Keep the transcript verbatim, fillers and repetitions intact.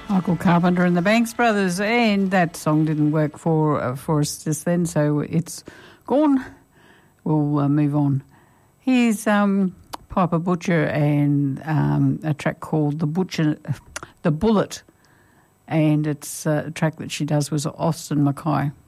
Michael Carpenter and the Banks Brothers, and that song didn't work for uh, for us just then, so it's gone. We'll uh, move on. Here's um, Piper Butcher and um, a track called "The Butcher, the Bullet," and it's uh, a track that she does with Austin Mackay.